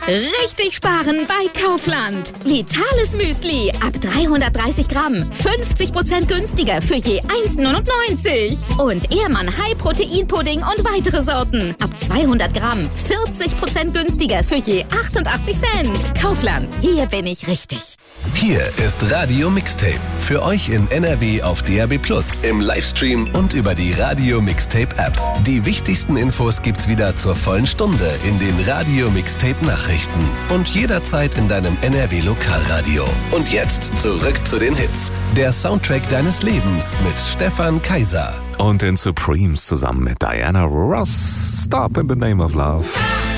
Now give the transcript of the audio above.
Richtig sparen bei Kaufland. Vitales Müsli ab 330 Gramm. 50% günstiger für je 1,99. Und Ehrmann High Protein Pudding und weitere Sorten ab 200 Gramm. 40% günstiger für je 88 Cent. Kaufland, hier bin ich richtig. Hier ist Radio Mixtape. Für euch in NRW auf DAB+, im Livestream und über die Radio Mixtape App. Die wichtigsten Infos gibt's wieder zur vollen Stunde in den Radio Mixtape Nachrichten und jederzeit in deinem NRW Lokalradio. Und jetzt zurück zu den Hits. Der Soundtrack deines Lebens mit Stefan Kaiser. Und den Supremes zusammen mit Diana Ross. Stop in the Name of Love.